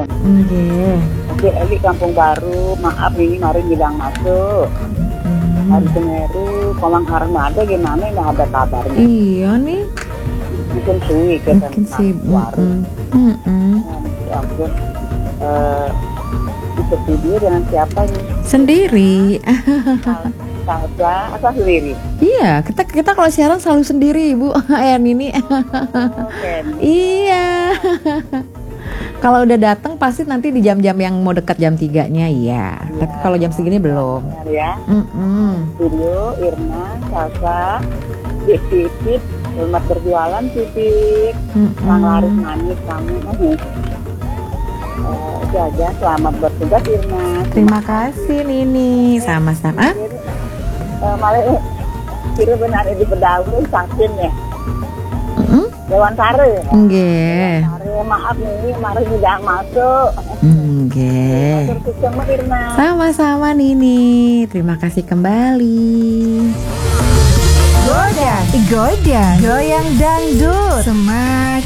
Nggih. Oke, Eli Kampung Baru, maaf ini mari bilang masuk. Hari Semeru, Komang Armada gimana nggak ada kabarnya? Iya nih. Mungkin suwi ke Mungkin sibuk. Ya ampun. Itu video dengan siapa nih? Sendiri. Saja, asal sendiri. Iya, kita kalau siaran selalu sendiri, Bu. Ayan ini. Oke. Iya. Kalau udah datang pasti nanti di jam-jam yang mau dekat jam 3-nya, iya. Tapi kalau jam segini belum. Ya. Video, Irna, Salsa, Titit, Selamat berjualan Titit, Sang Laris Manis kamu. Jaja, selamat bertugas Irna. Terima kasih Nini. Sama-sama. Malah kira benar di Bedawun sakin ya. Dewan Sare. Nggih. Maaf nih, mari tidak masuk. Nggih. Sama Irna. Sama-sama Nini. Terima kasih kembali. Goyang, goyang, goyang dangdut. Semakin